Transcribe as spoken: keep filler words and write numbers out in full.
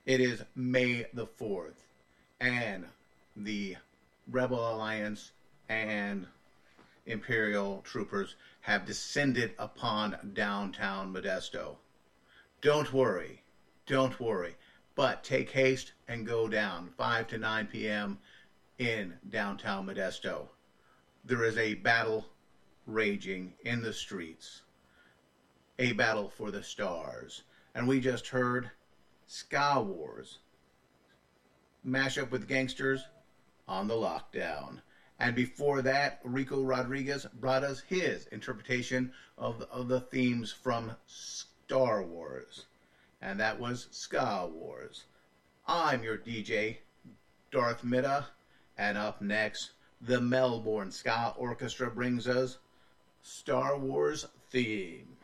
It is May the fourth, and the Rebel Alliance and Imperial troopers have descended upon downtown Modesto. Don't worry, don't worry, but take haste and go down five to nine p m in downtown Modesto. There is a battle raging in the streets, a battle for the stars, and we just heard Ska Wars mash up with gangsters on the lockdown. And before that, Rico Rodriguez brought us his interpretation of the, of the themes from Star Wars. And that was Ska Wars. I'm your D J, Darth Mitta, and up next, the Melbourne Ska Orchestra brings us Star Wars theme.